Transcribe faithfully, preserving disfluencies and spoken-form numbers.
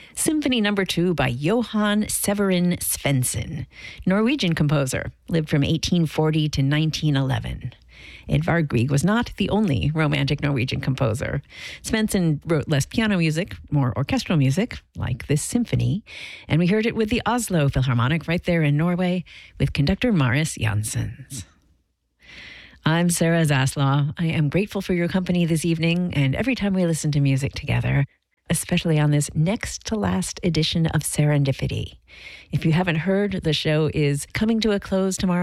Symphony Number Two by Johann Severin Svensson, Norwegian composer, lived from eighteen forty to nineteen eleven. Edvard Grieg was not the only romantic Norwegian composer. Svensson wrote less piano music, more orchestral music, like this symphony, and we heard it with the Oslo Philharmonic right there in Norway with conductor Marius Jansons. I'm Sarah Zaslaw. I am grateful for your company this evening and every time we listen to music together, especially on this next to last edition of Serendipity. If you haven't heard, the show is coming to a close tomorrow.